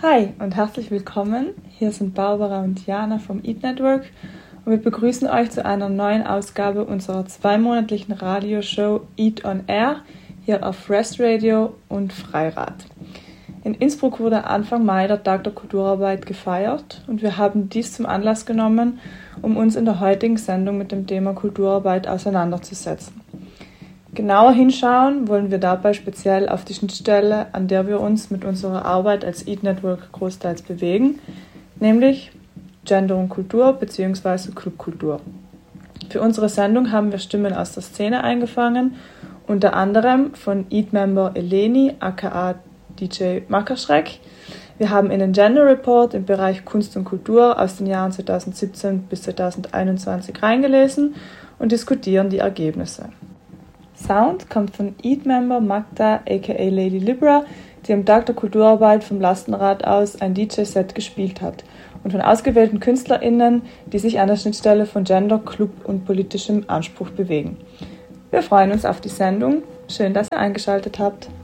Hi und herzlich willkommen. Hier sind Barbara und Jana vom Eat Network und wir begrüßen euch zu einer neuen Ausgabe unserer zweimonatlichen Radioshow Eat on Air hier auf Rest Radio und Freirad. In Innsbruck wurde Anfang Mai der Tag der Kulturarbeit gefeiert und wir haben dies zum Anlass genommen, um uns in der heutigen Sendung mit dem Thema Kulturarbeit auseinanderzusetzen. Genauer hinschauen wollen wir dabei speziell auf die Schnittstelle, an der wir uns mit unserer Arbeit als Eat Network großteils bewegen, nämlich Gender und Kultur bzw. Clubkultur. Für unsere Sendung haben wir Stimmen aus der Szene eingefangen, unter anderem von Eat-Member Eleni, aka DJ Mackerschreck. Wir haben in den Gender Report im Bereich Kunst und Kultur aus den Jahren 2017 bis 2021 reingelesen und diskutieren die Ergebnisse. Sound kommt von Eat-Member Magda aka Lady Libra, die am Tag der Kulturarbeit vom Lastenrad aus ein DJ-Set gespielt hat, und von ausgewählten KünstlerInnen, die sich an der Schnittstelle von Gender, Club und politischem Anspruch bewegen. Wir freuen uns auf die Sendung. Schön, dass ihr eingeschaltet habt.